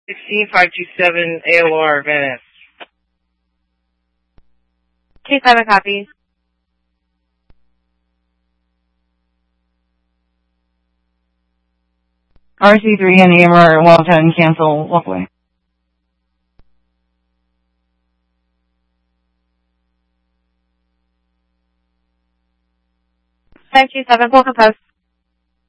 16527 AOR, Venice. K7 copies. RC3 and AMR, Wild 10, cancel, walkway. K7 Polka Post.